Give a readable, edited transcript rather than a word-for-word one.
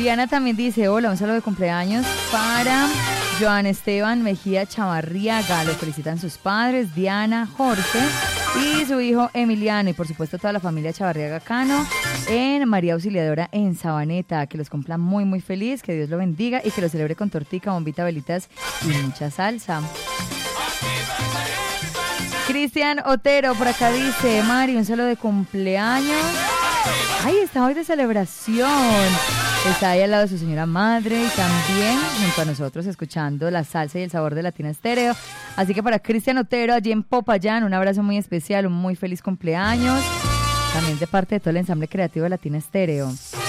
Diana también dice, hola, un saludo de cumpleaños para Joan Esteban Mejía Chavarriaga. Lo felicitan sus padres, Diana, Jorge y su hijo Emiliano. Y por supuesto toda la familia Chavarriaga Cano en María Auxiliadora en Sabaneta. Que los cumpla muy muy feliz, que Dios lo bendiga y que lo celebre con tortica, bombita, velitas y mucha salsa. Cristian Otero por acá dice, Mari, un saludo de cumpleaños. Ay, está hoy de celebración. Está ahí al lado de su señora madre y también junto a nosotros escuchando la salsa y el sabor de Latina Estéreo. Así que para Cristian Otero, allí en Popayán, un abrazo muy especial, un muy feliz cumpleaños. También de parte de todo el ensamble creativo de Latina Estéreo.